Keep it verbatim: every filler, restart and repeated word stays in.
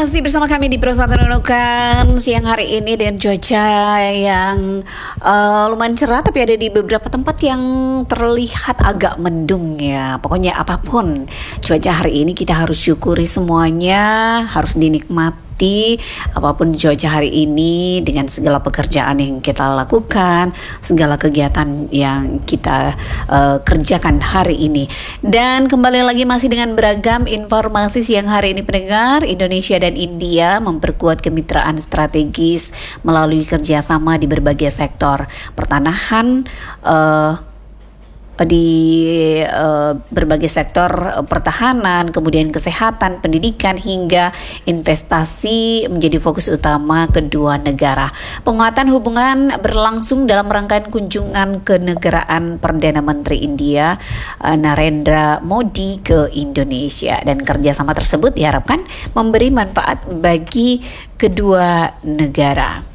Masih bersama kami di Persatu Nunukan siang hari ini dengan cuaca yang uh, lumayan cerah, tapi ada di beberapa tempat yang terlihat agak mendung ya. Pokoknya apapun cuaca hari ini kita harus syukuri semuanya, harus dinikmati. Apapun cuaca hari ini dengan segala pekerjaan yang kita lakukan, segala kegiatan yang kita uh, kerjakan hari ini. Dan kembali lagi masih dengan beragam informasi siang hari ini pendengar. Indonesia dan India memperkuat kemitraan strategis melalui kerjasama di berbagai sektor pertanahan, uh, di uh, berbagai sektor uh, pertahanan, kemudian kesehatan, pendidikan hingga investasi menjadi fokus utama kedua negara. Penguatan hubungan berlangsung dalam rangkaian kunjungan kenegaraan Perdana Menteri India uh, Narendra Modi ke Indonesia, dan kerjasama tersebut diharapkan memberi manfaat bagi kedua negara.